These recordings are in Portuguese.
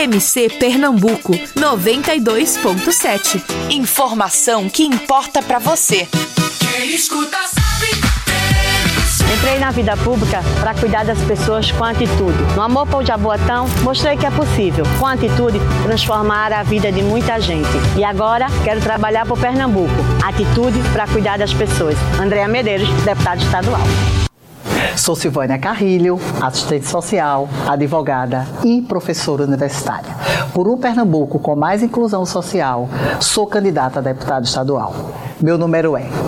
TMC Pernambuco 92.7. Informação que importa pra você. Quem escuta sabe. Entrei na vida pública para cuidar das pessoas com atitude. No Amor por Jaboatão, mostrei que é possível, com atitude, transformar a vida de muita gente. E agora, quero trabalhar por Pernambuco. Atitude para cuidar das pessoas. Andréa Medeiros, deputada estadual. Sou Silvânia Carrilho, assistente social, advogada e professora universitária. Por um Pernambuco com mais inclusão social, sou candidata a deputada estadual. Meu número é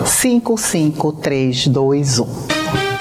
55321.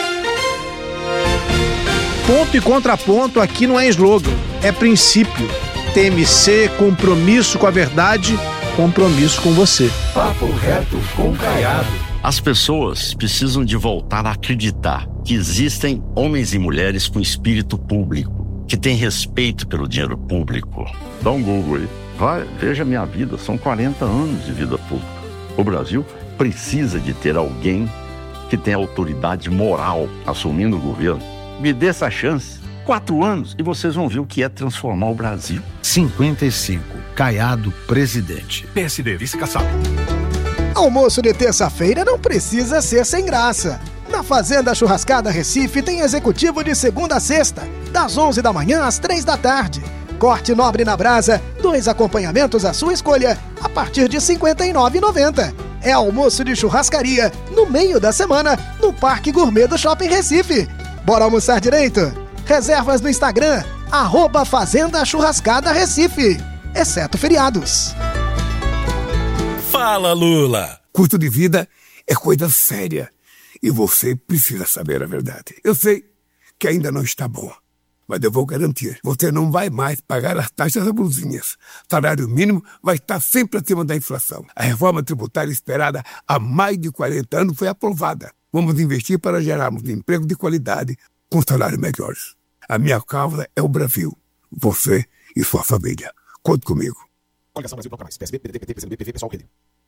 Ponto e contraponto aqui não é slogan, é princípio. TMC, compromisso com a verdade, compromisso com você. Papo reto com Caiado. As pessoas precisam de voltar a acreditar que existem homens e mulheres com espírito público, que têm respeito pelo dinheiro público. Dá um Google aí. Vai, veja a minha vida, são 40 anos de vida pública. O Brasil precisa de ter alguém que tenha autoridade moral assumindo o governo. Me dê essa chance. 4 anos e vocês vão ver o que é transformar o Brasil. 55. Caiado, presidente. PSD, vice-caçado. Almoço de terça-feira não precisa ser sem graça. Na Fazenda Churrascada Recife tem executivo de segunda a sexta, das 11 da manhã às 3 da tarde. Corte nobre na brasa, 2 acompanhamentos à sua escolha, a partir de R$ 59,90. É almoço de churrascaria, no meio da semana, no Parque Gourmet do Shopping Recife. Bora almoçar direito? Reservas no Instagram, @Fazenda Churrascada Recife, exceto feriados. Fala, Lula! Custo de vida é coisa séria e você precisa saber a verdade. Eu sei que ainda não está bom, mas eu vou garantir. Você não vai mais pagar as taxas abusivas. Salário mínimo vai estar sempre acima da inflação. A reforma tributária esperada há mais de 40 anos foi aprovada. Vamos investir para gerarmos emprego de qualidade com salários melhores. A minha causa é o Brasil. Você e sua família. Conte comigo. Coligação Brasil Proclamais. PSB, PDT, PT, PCdoB, PV, Pessoal, Rede.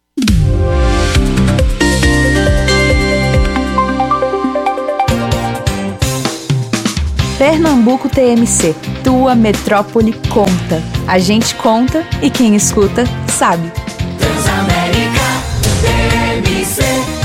Pernambuco TMC. Tua metrópole conta. A gente conta e quem escuta sabe. Transamérica TMC.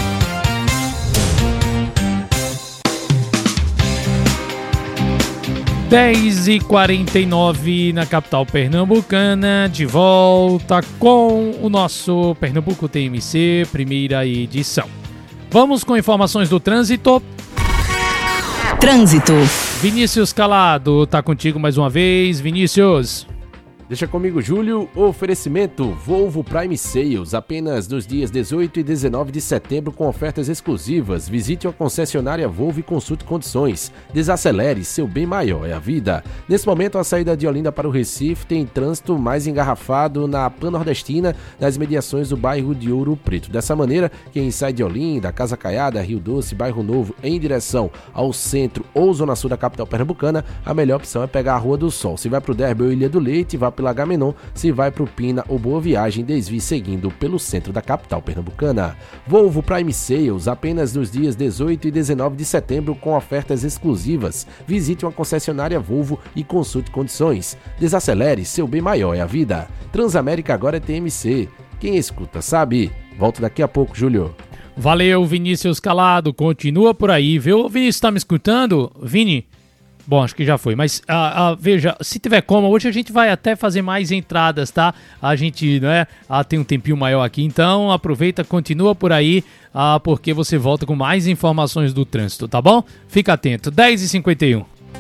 10h49 na capital pernambucana, de volta com o nosso Pernambuco TMC, primeira edição. Vamos com informações do trânsito. Trânsito. Vinícius Calado, tá contigo mais uma vez. Vinícius. Deixa comigo, Júlio. Oferecimento Volvo Prime Sales, apenas nos dias 18 e 19 de setembro com ofertas exclusivas. Visite uma concessionária Volvo e consulte condições. Desacelere, seu bem maior é a vida. Nesse momento, a saída de Olinda para o Recife tem trânsito mais engarrafado na Pan-Nordestina, nas mediações do bairro de Ouro Preto. Dessa maneira, quem sai de Olinda, Casa Caiada, Rio Doce, Bairro Novo, em direção ao centro ou zona sul da capital pernambucana, a melhor opção é pegar a Rua do Sol. Se vai para o Derby ou Ilha do Leite, vá pela Agamenon. Se vai para o Pina ou Boa Viagem, desvie seguindo pelo centro da capital pernambucana. Volvo Prime Sales, apenas nos dias 18 e 19 de setembro com ofertas exclusivas. Visite uma concessionária Volvo e consulte condições. Desacelere, seu bem maior é a vida. Transamérica agora é TMC. Quem escuta sabe. Volto daqui a pouco, Júlio. Valeu, Vinícius Calado. Continua por aí, viu? Vinícius, tá me escutando? Vini? Bom, acho que já foi, mas veja, se tiver como, hoje a gente vai até fazer mais entradas, tá? A gente, né, tem um tempinho maior aqui, então aproveita, continua por aí, porque você volta com mais informações do trânsito, tá bom? Fica atento, 10h51.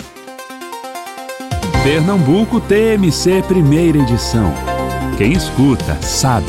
Pernambuco TMC, primeira edição. Quem escuta, sabe.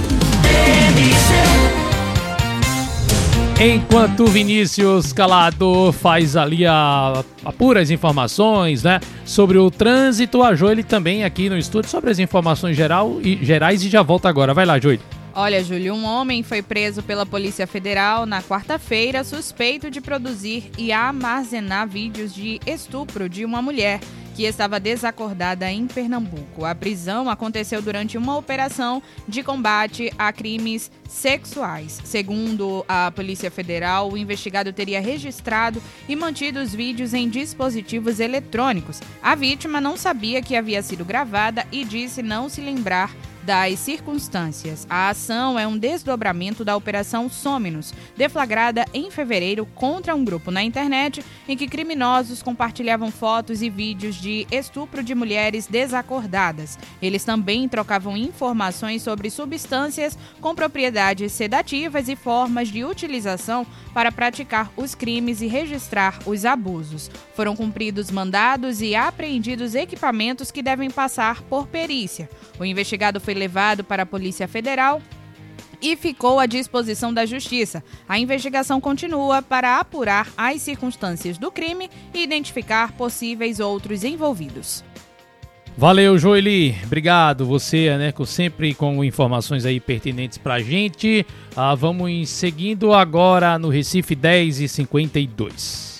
Enquanto o Vinícius Calado faz ali apura as informações, né, sobre o trânsito, a Joeli também aqui no estúdio sobre as informações gerais e já volta agora. Vai lá, Joeli. Olha, Júlio, um homem foi preso pela Polícia Federal na quarta-feira suspeito de produzir e armazenar vídeos de estupro de uma mulher que estava desacordada em Pernambuco. A prisão aconteceu durante uma operação de combate a crimes sexuais. Segundo a Polícia Federal, o investigado teria registrado e mantido os vídeos em dispositivos eletrônicos. A vítima não sabia que havia sido gravada e disse não se lembrar das circunstâncias. A ação é um desdobramento da Operação Sôminos, deflagrada em fevereiro contra um grupo na internet em que criminosos compartilhavam fotos e vídeos de estupro de mulheres desacordadas. Eles também trocavam informações sobre substâncias com propriedades sedativas e formas de utilização para praticar os crimes e registrar os abusos. Foram cumpridos mandados e apreendidos equipamentos que devem passar por perícia. O investigado foi levado para a Polícia Federal e ficou à disposição da Justiça. A investigação continua para apurar as circunstâncias do crime e identificar possíveis outros envolvidos. Valeu, Joeli. Obrigado. Você, sempre com informações aí pertinentes pra gente. Vamos seguindo agora no Recife 10h52.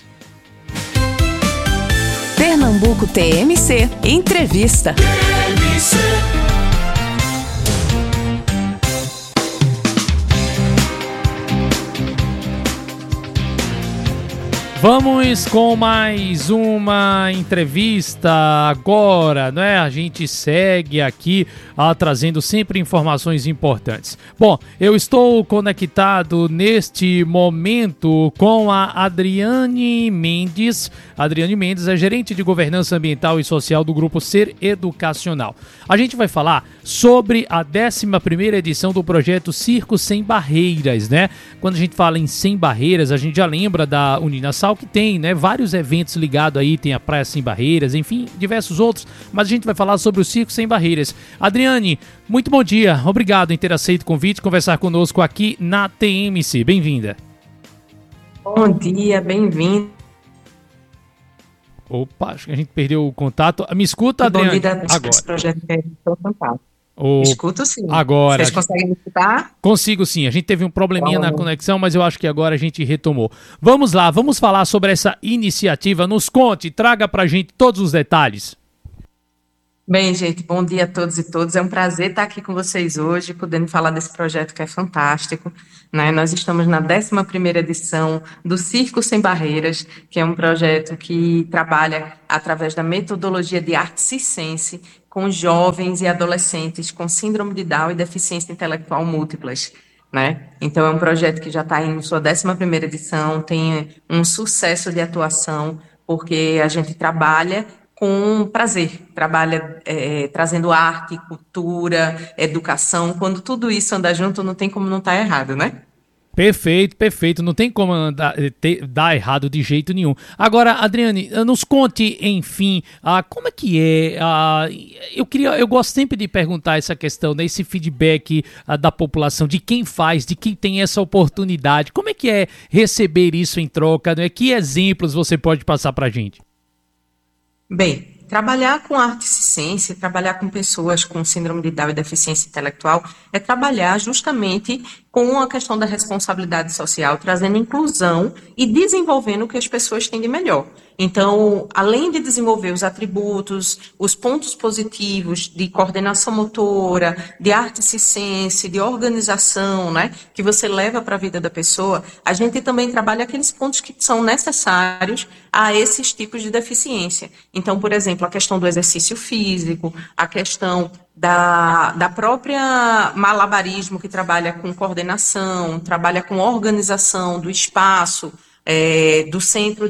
Pernambuco TMC. Entrevista. Vamos com mais uma entrevista agora, não é? A gente segue aqui trazendo sempre informações importantes. Bom, eu estou conectado neste momento com a Adriane Mendes. Adriane Mendes é gerente de governança ambiental e social do Grupo Ser Educacional. A gente vai falar sobre a 11ª edição do projeto Circo Sem Barreiras, né? Quando a gente fala em Sem Barreiras, a gente já lembra da Uninasal, que tem, vários eventos ligados aí, tem a Praia Sem Barreiras, enfim, diversos outros, mas a gente vai falar sobre o Circo Sem Barreiras. Adriane, muito bom dia, obrigado em ter aceito o convite, conversar conosco aqui na TMC, bem-vinda. Bom dia, bem-vindo. Opa, acho que a gente perdeu o contato. Me escuta, Adriane? Bom dia, agora. Esse projeto é fantástico. Escuto sim. Agora. Vocês conseguem me escutar? Consigo sim. A gente teve um probleminha na conexão, mas eu acho que agora a gente retomou. Vamos lá, vamos falar sobre essa iniciativa. Nos conte, traga pra gente todos os detalhes. Bem, gente, bom dia a todos e todas. É um prazer estar aqui com vocês hoje, podendo falar desse projeto que é fantástico, né? Nós estamos na 11ª edição do Circo Sem Barreiras, que é um projeto que trabalha através da metodologia de arte circense com jovens e adolescentes com síndrome de Down e deficiência intelectual múltiplas, né? Então, é um projeto que já está em sua 11ª edição, tem um sucesso de atuação, porque a gente trabalha com prazer, trabalha trazendo arte, cultura, educação. Quando tudo isso anda junto, não tem como não estar errado, né? Perfeito. Não tem como dar errado de jeito nenhum. Agora, Adriane, nos conte, enfim, como é que é? Eu gosto sempre de perguntar essa questão, né, esse feedback da população, de quem faz, de quem tem essa oportunidade. Como é que é receber isso em troca? Né? Que exemplos você pode passar pra gente? Bem, trabalhar com arte circense, trabalhar com pessoas com síndrome de Down e deficiência intelectual, é trabalhar justamente com a questão da responsabilidade social, trazendo inclusão e desenvolvendo o que as pessoas têm de melhor. Então, além de desenvolver os atributos, os pontos positivos de coordenação motora, de arte circense, de organização, né, que você leva para a vida da pessoa, a gente também trabalha aqueles pontos que são necessários a esses tipos de deficiência. Então, por exemplo, a questão do exercício físico, a questão da própria malabarismo, que trabalha com coordenação, trabalha com organização do espaço, do centro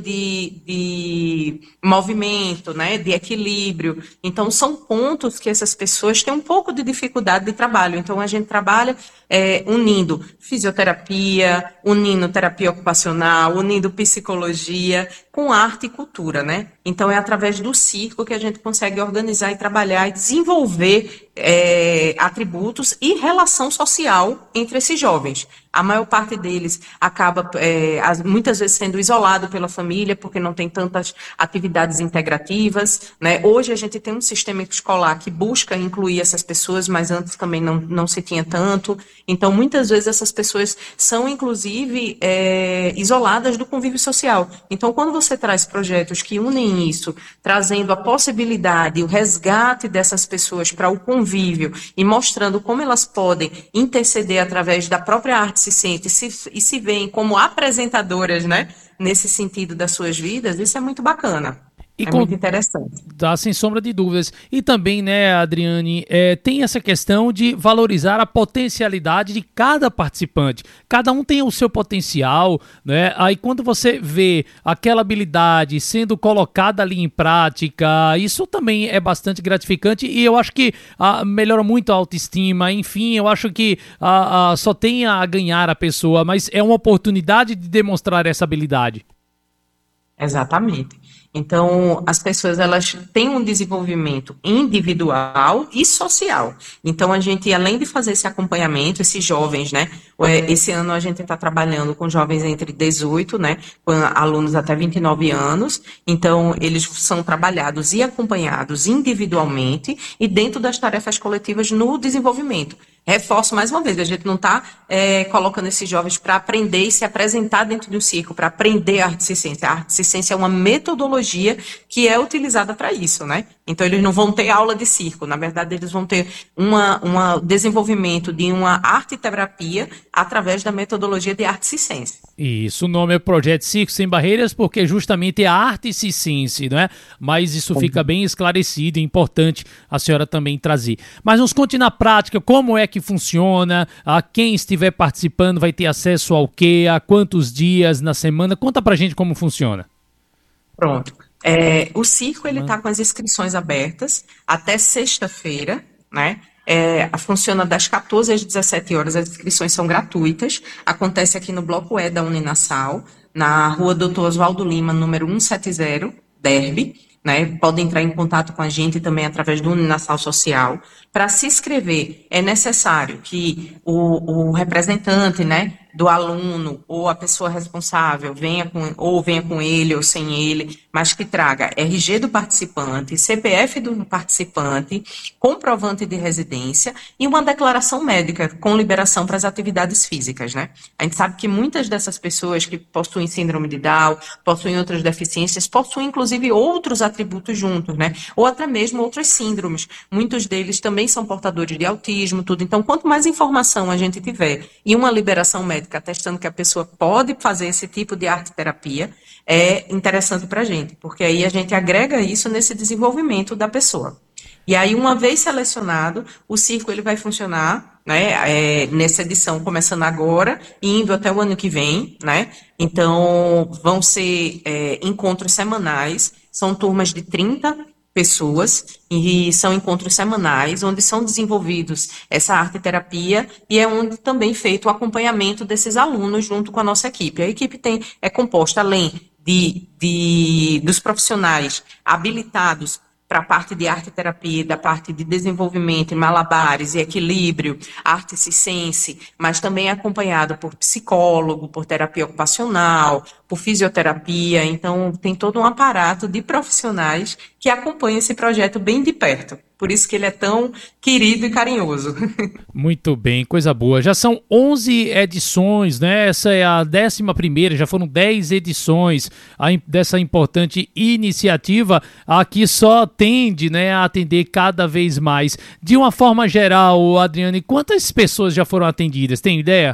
de movimento, né, de equilíbrio. Então, são pontos que essas pessoas têm um pouco de dificuldade de trabalho. Então, a gente trabalha unindo fisioterapia, unindo terapia ocupacional, unindo psicologia com arte e cultura, né? Então, é através do circo que a gente consegue organizar e trabalhar e desenvolver atributos e relação social entre esses jovens. A maior parte deles acaba, muitas vezes, sendo isolado pela família, porque não tem tantas atividades integrativas, né? Hoje a gente tem um sistema escolar que busca incluir essas pessoas, mas antes também não se tinha tanto. Então, muitas vezes essas pessoas são, inclusive, isoladas do convívio social. Então, quando você você traz projetos que unem isso, trazendo a possibilidade, o resgate dessas pessoas para o convívio e mostrando como elas podem interceder através da própria arte circense e se veem como apresentadoras, né, nesse sentido das suas vidas, isso é muito bacana. Muito interessante. Dá sem sombra de dúvidas. E também, né, Adriane, tem essa questão de valorizar a potencialidade de cada participante. Cada um tem o seu potencial, né? Aí quando você vê aquela habilidade sendo colocada ali em prática, isso também é bastante gratificante e eu acho que melhora muito a autoestima. Enfim, eu acho que só tem a ganhar a pessoa, mas é uma oportunidade de demonstrar essa habilidade. Exatamente. Então, as pessoas, elas têm um desenvolvimento individual e social. Então, a gente, além de fazer esse acompanhamento, esses jovens, né? Esse ano a gente está trabalhando com jovens entre 18, né? Com alunos até 29 anos. Então, eles são trabalhados e acompanhados individualmente e dentro das tarefas coletivas no desenvolvimento. Reforço mais uma vez, a gente não está colocando esses jovens para aprender e se apresentar dentro do circo, para aprender a arte circense. A arte circense é uma metodologia que é utilizada para isso, né? Então, eles não vão ter aula de circo, na verdade, eles vão ter um desenvolvimento de uma arte-terapia através da metodologia de arte circense. Isso, o nome é Projeto Circo Sem Barreiras, porque justamente é a arte circense, né? Mas isso fica bem esclarecido, é importante a senhora também trazer. Mas nos conte na prática como é que funciona, a quem estiver participando vai ter acesso ao quê, a quantos dias na semana, conta pra gente como funciona. Pronto. O circo, ele está com as inscrições abertas até sexta-feira, né? Funciona das 14 às 17 horas, as inscrições são gratuitas, acontece aqui no Bloco E da Uninassal, na rua Dr. Oswaldo Lima, número 170, Derby, né? Podem entrar em contato com a gente também através do Uninassal Social. Para se inscrever, é necessário que o representante, né, do aluno ou a pessoa responsável venha com ele ou sem ele, mas que traga RG do participante, CPF do participante, comprovante de residência e uma declaração médica com liberação para as atividades físicas, né? A gente sabe que muitas dessas pessoas que possuem síndrome de Down, possuem outras deficiências, possuem inclusive outros atributos juntos, né? Ou até mesmo outras síndromes. Muitos deles também são portadores de autismo, tudo. Então, quanto mais informação a gente tiver e uma liberação médica atestando que a pessoa pode fazer esse tipo de arte-terapia, é interessante para a gente, porque aí a gente agrega isso nesse desenvolvimento da pessoa. E aí, uma vez selecionado, o circo ele vai funcionar, né, nessa edição começando agora e indo até o ano que vem, né? Então, vão ser encontros semanais, são turmas de 30 pessoas e são encontros semanais onde são desenvolvidos essa arte-terapia e é onde também feito o acompanhamento desses alunos junto com a nossa equipe. A equipe é composta, além dos profissionais habilitados para a parte de arte-terapia, da parte de desenvolvimento em malabares e equilíbrio, arte circense, mas também é acompanhado por psicólogo, por terapia ocupacional, por fisioterapia. Então, tem todo um aparato de profissionais que acompanham esse projeto bem de perto. Por isso que ele é tão querido e carinhoso. Muito bem, coisa boa. Já são 11 edições, né? Essa é a 11ª, já foram 10 edições dessa importante iniciativa. Aqui só tende, né, a atender cada vez mais. De uma forma geral, Adriane, quantas pessoas já foram atendidas? Tem ideia?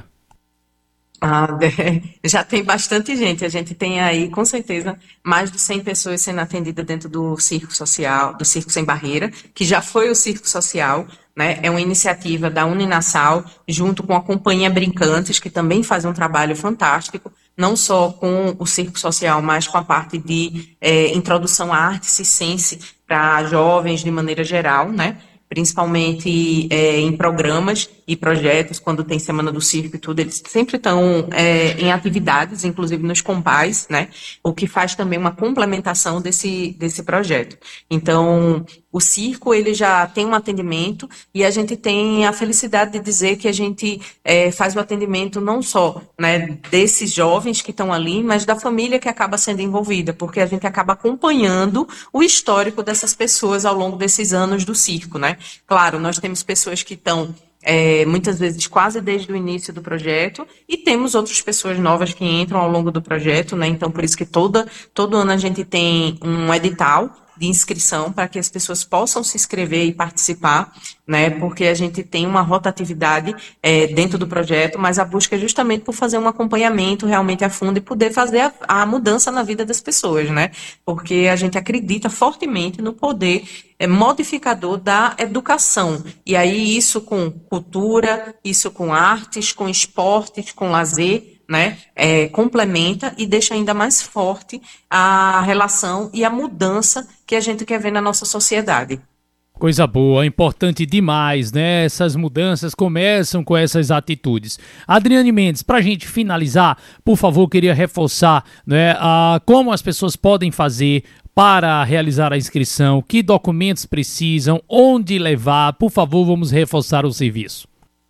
Já tem bastante gente. A gente tem aí, com certeza, mais de 100 pessoas sendo atendidas dentro do Circo Social, do Circo Sem Barreira, que já foi o Circo Social, né? É uma iniciativa da Uninassal, junto com a Companhia Brincantes, que também faz um trabalho fantástico, não só com o Circo Social, mas com a parte de introdução à arte circense para jovens de maneira geral, né? Principalmente em programas e projetos, quando tem Semana do Circo e tudo, eles sempre estão em atividades, inclusive nos compás, né? O que faz também uma complementação desse projeto. Então, o circo, ele já tem um atendimento e a gente tem a felicidade de dizer que a gente faz o atendimento não só, né, desses jovens que estão ali, mas da família que acaba sendo envolvida, porque a gente acaba acompanhando o histórico dessas pessoas ao longo desses anos do circo, né? Claro, nós temos pessoas que estão muitas vezes quase desde o início do projeto, e temos outras pessoas novas que entram ao longo do projeto, né? Então, por isso que todo ano a gente tem um edital de inscrição para que as pessoas possam se inscrever e participar, né? Porque a gente tem uma rotatividade dentro do projeto, mas a busca é justamente por fazer um acompanhamento realmente a fundo e poder fazer a mudança na vida das pessoas, né? Porque a gente acredita fortemente no poder modificador da educação. E aí isso com cultura, isso com artes, com esportes, com lazer, né, complementa e deixa ainda mais forte a relação e a mudança que a gente quer ver na nossa sociedade. Coisa boa, importante demais, né? Essas mudanças começam com essas atitudes. Adriane Mendes, pra gente finalizar, por favor, queria reforçar, né, como as pessoas podem fazer para realizar a inscrição, que documentos precisam, onde levar. Por favor, vamos reforçar o serviço.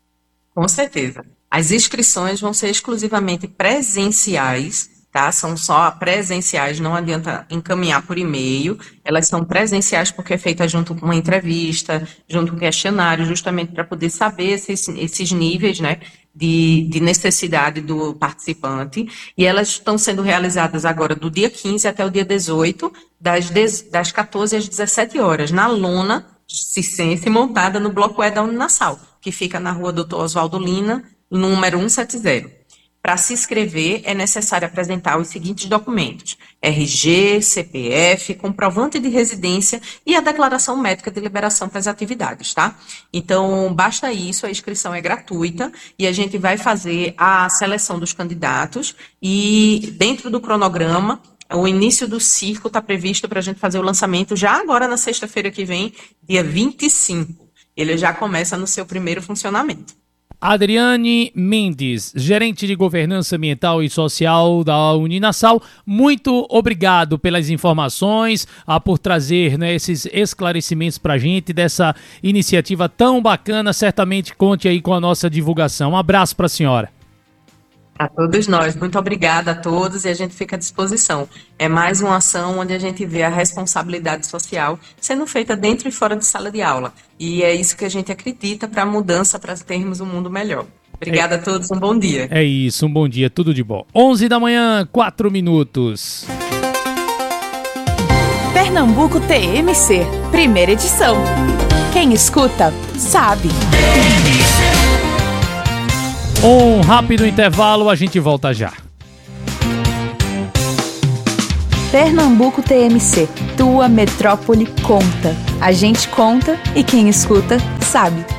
Com certeza. As inscrições vão ser exclusivamente presenciais, tá? São só presenciais, não adianta encaminhar por e-mail. Elas são presenciais porque é feita junto com uma entrevista, junto com um questionário, justamente para poder saber esses níveis, né, de necessidade do participante. E elas estão sendo realizadas agora do dia 15 até o dia 18, das 14 às 17 horas, na lona circense montada no Bloco E da Uninassal, que fica na rua Dr. Oswaldo Lina, número 170. Para se inscrever, é necessário apresentar os seguintes documentos: RG, CPF, comprovante de residência e a declaração médica de liberação para as atividades, tá? Então, basta isso, a inscrição é gratuita e a gente vai fazer a seleção dos candidatos e, dentro do cronograma, o início do circo está previsto para a gente fazer o lançamento já agora na sexta-feira que vem, dia 25. Ele já começa no seu primeiro funcionamento. Adriane Mendes, gerente de governança ambiental e social da Uninassal, muito obrigado pelas informações, por trazer, né, esses esclarecimentos para a gente dessa iniciativa tão bacana. Certamente conte aí com a nossa divulgação. Um abraço para a senhora. A todos nós, muito obrigada a todos e a gente fica à disposição. É mais uma ação onde a gente vê a responsabilidade social sendo feita dentro e fora de sala de aula. E é isso que a gente acredita para a mudança, para termos um mundo melhor. Obrigada a todos, um bom dia. É isso, um bom dia, tudo de bom. 11 da manhã, 4 minutos. Pernambuco TMC, primeira edição. Quem escuta, sabe. Um rápido intervalo, a gente volta já. Pernambuco TMC, tua metrópole conta. A gente conta e quem escuta, sabe.